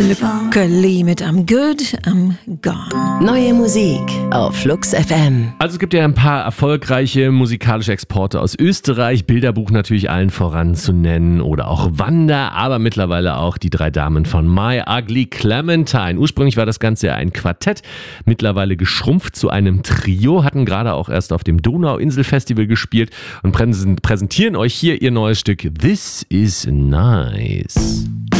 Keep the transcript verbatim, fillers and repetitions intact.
Lückeli mit I'm Good, I'm Gone. Neue Musik auf Flux F M. Also es gibt ja ein paar erfolgreiche musikalische Exporte aus Österreich. Bilderbuch natürlich allen voran zu nennen oder auch Wanda, aber mittlerweile auch die drei Damen von My Ugly Clementine. Ursprünglich war das Ganze ja ein Quartett, mittlerweile geschrumpft zu einem Trio, hatten gerade auch erst auf dem Donauinsel-Festival gespielt und präsentieren euch hier ihr neues Stück This is Nice.